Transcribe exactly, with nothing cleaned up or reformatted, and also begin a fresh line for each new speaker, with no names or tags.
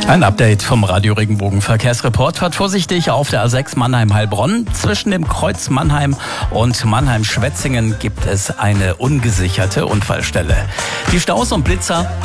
Ein Update vom Radio Regenbogen Verkehrsreport. Fahrt vorsichtig auf der A sechs Mannheim-Heilbronn. Zwischen dem Kreuz Mannheim und Mannheim-Schwetzingen gibt es eine ungesicherte Unfallstelle. Die Staus und Blitzer